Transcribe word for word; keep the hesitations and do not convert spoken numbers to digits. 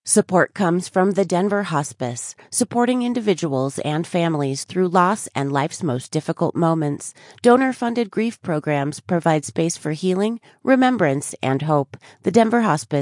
Support comes from the Denver Hospice, supporting individuals and families through loss and life's most difficult moments. Donor-funded grief programs provide space for healing, remembrance, and hope. The Denver Hospice